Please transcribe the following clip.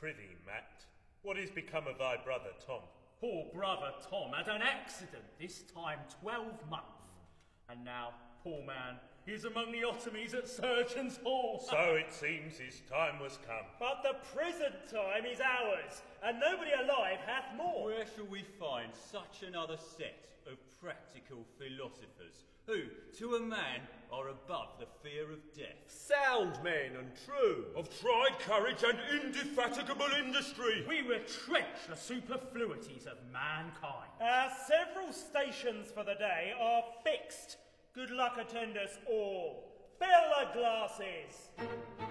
Prithee, Matt, what is become of thy brother Tom? Poor brother Tom had an accident, this time 12 months. And now, poor man, he is among the Ottomans at Surgeons' Hall. So it seems his time was come. But the present time is ours, and nobody alive hath more. Where shall we find such another set of practical philosophers, who, to a man, are above the fear of death? Sound men and true, of tried courage and indefatigable industry. We retrench the superfluities of mankind. Our several stations for the day are fixed. Good luck attend us all. Fill the glasses.